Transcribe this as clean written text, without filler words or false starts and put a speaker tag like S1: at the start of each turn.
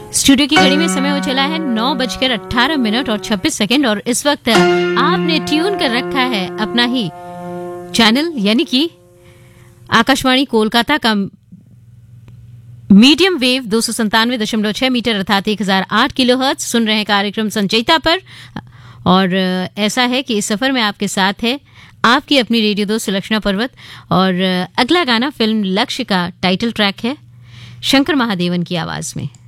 S1: Studio की घड़ी में समय हो चला है 9:18 और 26 सेकंड और इस वक्त आपने ट्यून कर रखा है अपना ही चैनल यानी कि आकाशवाणी कोलकाता का मीडियम वेव 297.6 मीटर अर्थात 1008 किलोहर्ट्ज सुन रहे हैं कार्यक्रम संचयिता पर। और ऐसा है कि इस सफर में आपके साथ है आपकी अपनी रेडियो दोस्त सुलक्षणा पर्वत। और अगला गाना फिल्म लक्ष्य का टाइटल ट्रैक है शंकर महादेवन की आवाज में।